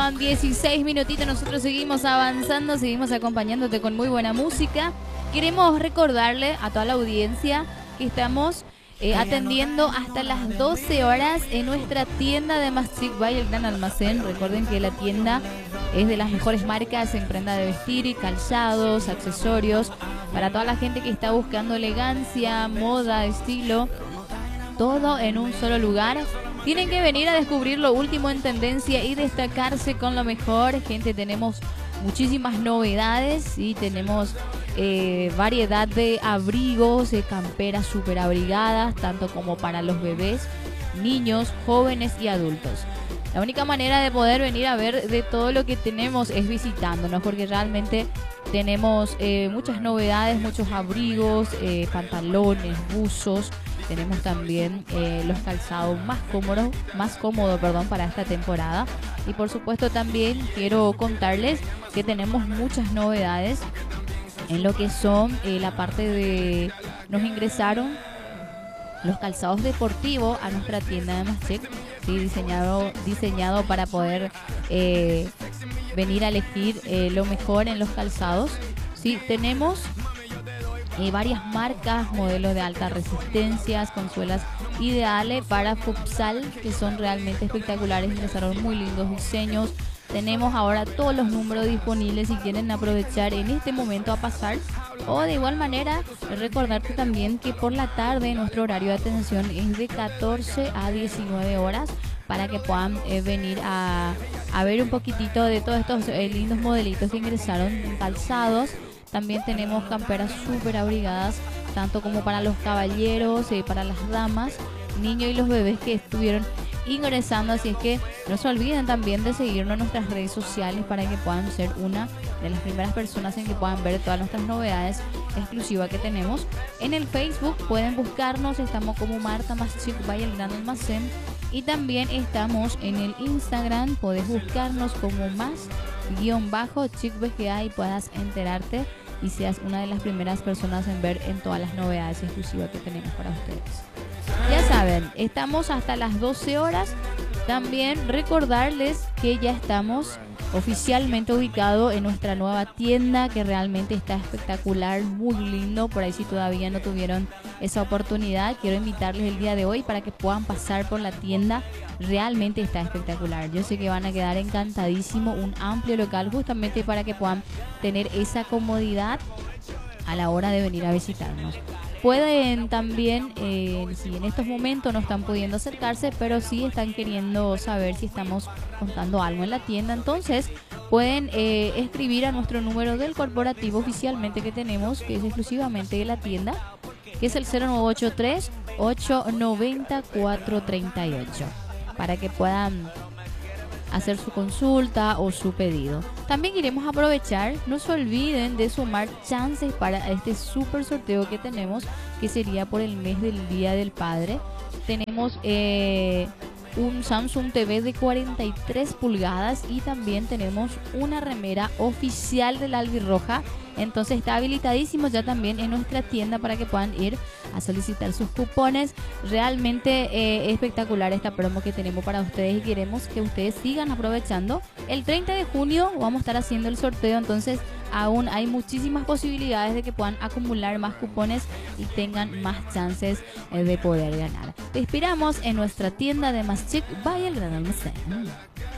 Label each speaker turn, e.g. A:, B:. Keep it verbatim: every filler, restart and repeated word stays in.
A: con dieciséis minutitos. Nosotros seguimos avanzando, seguimos acompañándote con muy buena música. Queremos recordarle a toda la audiencia que estamos eh, atendiendo hasta las doce horas en nuestra tienda de Mastic by El Gran Almacén. Recuerden que la tienda es de las mejores marcas en prenda de vestir, calzados, accesorios, para toda la gente que está buscando elegancia, moda, estilo, todo en un solo lugar. Tienen que venir a descubrir lo último en tendencia y destacarse con lo mejor. Gente, tenemos muchísimas novedades y tenemos eh, variedad de abrigos, de camperas súper abrigadas, tanto como para los bebés, niños, jóvenes y adultos. La única manera de poder venir a ver de todo lo que tenemos es visitándonos, porque realmente tenemos eh, muchas novedades, muchos abrigos, eh, pantalones, buzos. Tenemos también eh, los calzados más cómodos, más cómodos, perdón, para esta temporada. Y por supuesto también quiero contarles que tenemos muchas novedades en lo que son eh, la parte de... Nos ingresaron los calzados deportivos a nuestra tienda de Mastic, ¿sí? diseñado, diseñado para poder eh, venir a elegir eh, lo mejor en los calzados. ¿Sí? Tenemos Eh, varias marcas, modelos de alta resistencia, con suelas ideales para futsal, que son realmente espectaculares, ingresaron muy lindos diseños. Tenemos ahora todos los números disponibles si quieren aprovechar en este momento a pasar. O de igual manera, recordarte también que por la tarde nuestro horario de atención es de catorce a diecinueve horas, para que puedan eh, venir a, a ver un poquitito de todos estos eh, lindos modelitos que ingresaron calzados. También tenemos camperas súper abrigadas, tanto como para los caballeros, eh, para las damas, niños y los bebés que estuvieron ingresando. Así es que no se olviden también de seguirnos en nuestras redes sociales para que puedan ser una de las primeras personas en que puedan ver todas nuestras novedades exclusivas que tenemos. En el Facebook pueden buscarnos, estamos como Marta Mastic by El Gran Almacén. Y también estamos en el Instagram, podés buscarnos como más guión bajo chic V G A y puedas enterarte y seas una de las primeras personas en ver en todas las novedades exclusivas que tenemos para ustedes. Ya saben, estamos hasta las doce horas. También recordarles que ya estamos oficialmente ubicados en nuestra nueva tienda, que realmente está espectacular, muy lindo. Por ahí si todavía no tuvieron esa oportunidad, quiero invitarles el día de hoy para que puedan pasar por la tienda. Realmente está espectacular. Yo sé que van a quedar encantadísimos. Un amplio local justamente para que puedan tener esa comodidad a la hora de venir a visitarnos. Pueden también, eh, si en estos momentos no están pudiendo acercarse, pero sí están queriendo saber si estamos contando algo en la tienda, entonces pueden eh, escribir a nuestro número del corporativo oficialmente que tenemos, que es exclusivamente de la tienda, que es el cero nueve ocho tres, ocho nueve cero, cuatro tres ocho, para que puedan hacer su consulta o su pedido. También queremos aprovechar, no se olviden de sumar chances para este super sorteo que tenemos, que sería por el mes del Día del Padre. Tenemos eh, un Samsung T V de cuarenta y tres pulgadas y también tenemos una remera oficial del Albirroja. Entonces está habilitadísimo ya también en nuestra tienda para que puedan ir a solicitar sus cupones. Realmente eh, espectacular esta promo que tenemos para ustedes y queremos que ustedes sigan aprovechando. El treinta de junio vamos a estar haciendo el sorteo, entonces aún hay muchísimas posibilidades de que puedan acumular más cupones y tengan más chances eh, de poder ganar. Te esperamos en nuestra tienda de Mastic by El Gran Almacén.